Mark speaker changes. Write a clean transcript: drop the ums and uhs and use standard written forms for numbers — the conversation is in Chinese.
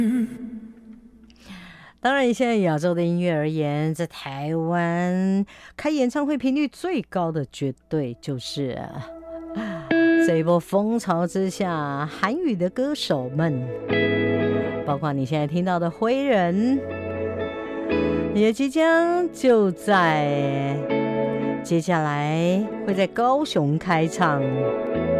Speaker 1: 当然，现在亚洲的音乐而言，在台湾开演唱会频率最高的，绝对就是这一波风潮之下，韩语的歌手们，包括你现在听到的辉人，也即将就在接下来会在高雄开唱。